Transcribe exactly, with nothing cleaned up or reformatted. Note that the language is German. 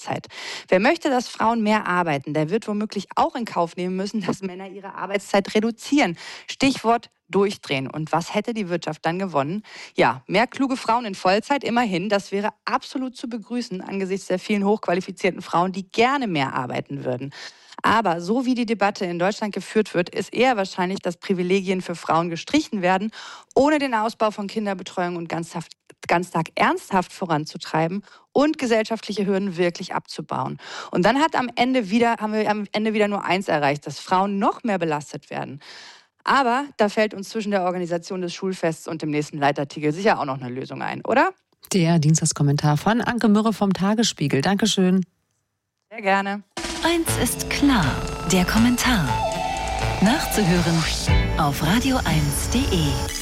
Arbeitszeit. Wer möchte, dass Frauen mehr arbeiten, der wird womöglich auch in Kauf nehmen müssen, dass Männer ihre Arbeitszeit reduzieren. Stichwort durchdrehen. Und was hätte die Wirtschaft dann gewonnen? Ja, mehr kluge Frauen in Vollzeit, immerhin. Das wäre absolut zu begrüßen angesichts der vielen hochqualifizierten Frauen, die gerne mehr arbeiten würden. Aber so wie die Debatte in Deutschland geführt wird, ist eher wahrscheinlich, dass Privilegien für Frauen gestrichen werden, ohne den Ausbau von Kinderbetreuung und Ganztag, Ganztag ernsthaft voranzutreiben und gesellschaftliche Hürden wirklich abzubauen. Und dann hat am Ende wieder, haben wir am Ende wieder nur eins erreicht, dass Frauen noch mehr belastet werden. Aber da fällt uns zwischen der Organisation des Schulfests und dem nächsten Leitartikel sicher auch noch eine Lösung ein, oder? Der Dienstagskommentar von Anke Mürre vom Tagesspiegel. Dankeschön. Sehr gerne. Eins ist klar, der Kommentar. Nachzuhören auf radio eins punkt de.